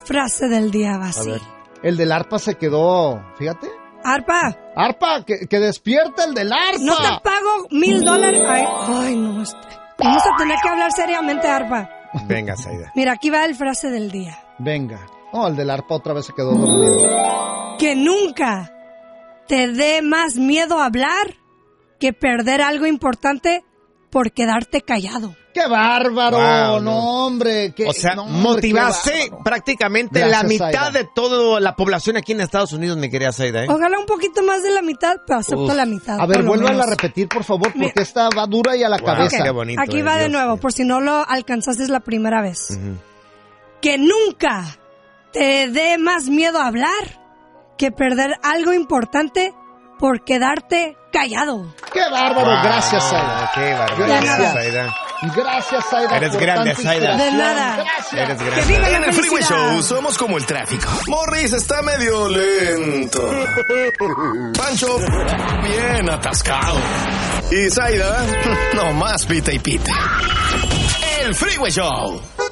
frase del día va A así. ver, el del arpa se quedó, fíjate. Arpa, Que despierta el del arpa. no te pago $1,000. Ay, no. Vamos a tener que hablar seriamente, Arpa. Venga, Zaida. Mira, aquí va el frase del día. Venga. No, el del arpa otra vez se quedó dormido. Que nunca te dé más miedo hablar que perder algo importante por quedarte callado. ¡Qué bárbaro! Wow, no, hombre. O sea, motivaste prácticamente Gracias, la mitad Zaida. de toda la población aquí en Estados Unidos, mi querida Zaida, ¿eh? Ojalá un poquito más de la mitad, pero acepto la mitad. A ver, por lo vuélvala a menos. repetir, por favor, porque Mira. esta va dura y a la Wow, cabeza. qué bonito, Aquí va de Dios nuevo, mío. por si no lo alcanzaste la primera vez. Ujú. Que nunca te dé más miedo hablar que perder algo importante por quedarte callado. ¡Qué bárbaro! Wow, Gracias, Zaida. ¡Qué bárbaro! Gracias. Zaida. Gracias, Zaida. Eres por grande, tanta Zaida. inspiración. De nada. Gracias. Eres Que grande. viva la En el Freeway felicidad. Show somos como el tráfico. Morris está medio lento. Pancho, bien atascado. Y Zaida, no más pita y pita. El Freeway Show.